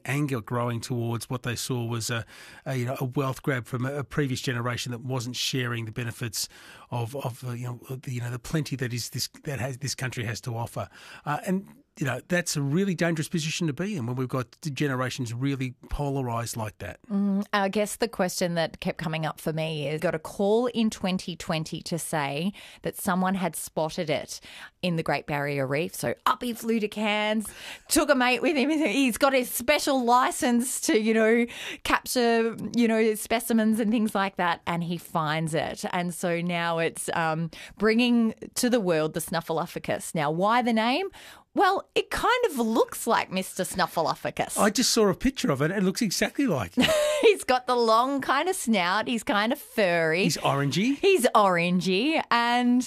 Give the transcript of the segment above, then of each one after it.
anger growing towards what they saw was a wealth grab from a previous generation that wasn't sharing the benefits of the plenty that this country has to offer, and. That's a really dangerous position to be in when we've got generations really polarised like that. I guess the question that kept coming up for me is, got a call in 2020 to say that someone had spotted it in the Great Barrier Reef. So up he flew to Cairns, took a mate with him. He's got his special licence to, capture, specimens and things like that, and he finds it. And so now it's bringing to the world the Snuffleupagus. Now, why the name? Well, it kind of looks like Mr. Snuffleupagus. I just saw a picture of it. It looks exactly like him. He's got the long kind of snout. He's kind of furry. He's orangey. And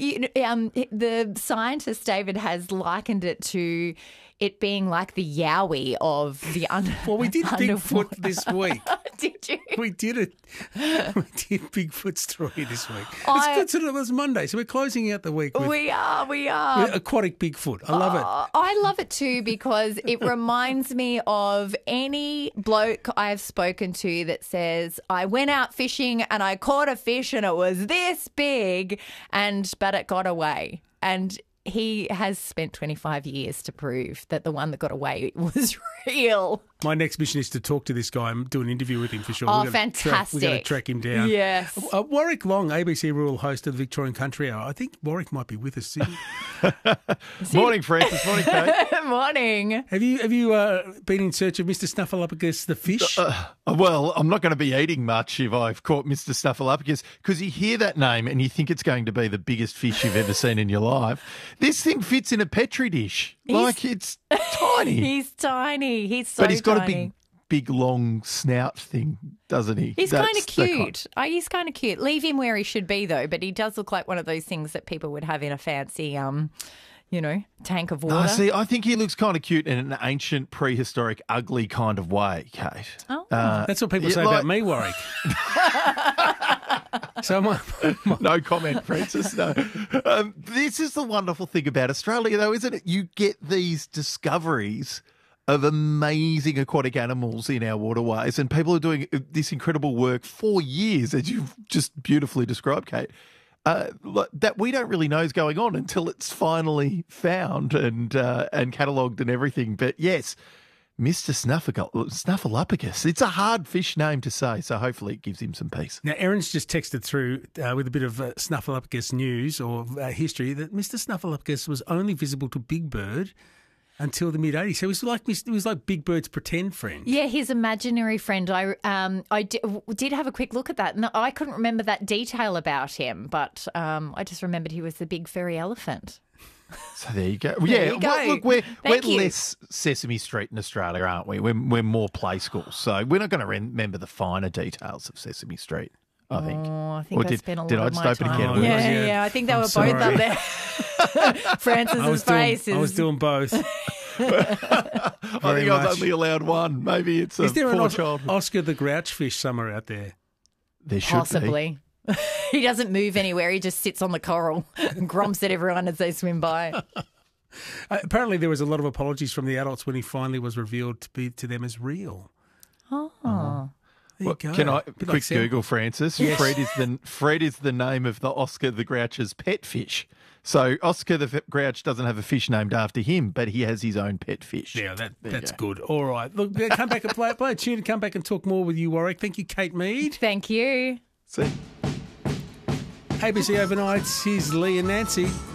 the scientist, David, has likened it to it being like the Yowie of the underwater. Well, we did Bigfoot this week. Did you? We did it. We did Bigfoot story this week. It was Monday, so we're closing out the week with We are. aquatic Bigfoot. I love it. I love it too because it reminds me of any bloke I've spoken to that says, I went out fishing and I caught a fish and it was this big, but it got away. And he has spent 25 years to prove that the one that got away was real. My next mission is to talk to this guy and do an interview with him for sure. Oh, fantastic. We're going to track him down. Yes. Warwick Long, ABC rural host of the Victorian Country Hour. I think Warwick might be with us soon. Morning, Francis. Morning, Kate. Morning. Have you been in search of Mr. Snuffleupagus the fish? Well, I'm not going to be eating much if I've caught Mr. Snuffleupagus, because you hear that name and you think it's going to be the biggest fish you've ever seen in your life. This thing fits in a Petri dish. It's tiny. He's tiny. He's so tiny. But he's got a big, long snout thing, doesn't he? He's kind of cute. He's kind of cute. Leave him where he should be, though. But he does look like one of those things that people would have in a fancy, tank of water. See, I think he looks kind of cute in an ancient, prehistoric, ugly kind of way, Kate. Oh. That's what people say about me, Warwick. So no comment, Francis. No. This is the wonderful thing about Australia, though, isn't it? You get these discoveries of amazing aquatic animals in our waterways, and people are doing this incredible work for years, as you've just beautifully described, Kate, that we don't really know is going on until it's finally found and catalogued and everything. But yes, Mr. Snuffleupagus. It's a hard fish name to say, so hopefully it gives him some peace. Now, Erin's just texted through with a bit of Snuffleupagus news or history that Mr. Snuffleupagus was only visible to Big Bird until the mid-'80s. So it was like Big Bird's pretend friend. Yeah, his imaginary friend. I did have a quick look at that. No, I couldn't remember that detail about him, but I just remembered he was the big furry elephant. So there you go. There you go. Well, look, we're Thank you. less Sesame Street in Australia, aren't we? We're more play school, so we're not going to remember the finer details of Sesame Street, I think. Oh, I think I spent a lot did I of just my open a time. can of worms? Yeah. I think they were both up there. Francis's face is... I was doing both. I think I was only allowed one. Maybe it's a Is there poor an child. Oscar the Grouch fish somewhere out there? There should Possibly. He doesn't move anywhere. He just sits on the coral and grumps at everyone as they swim by. Apparently there was a lot of apologies from the adults when he finally was revealed to be to them as real. Oh. There you go. Can I Bit like quick Sam. Google, Francis? Yes. Fred is the name of the Oscar the Grouch's pet fish. So Oscar the Grouch doesn't have a fish named after him, but he has his own pet fish. Yeah, that's good. All right. Look, come back and play a tune and come back and talk more with you, Warwick. Thank you, Kate Mead. Thank you. See? ABC Overnights, here's Lee and Nancy.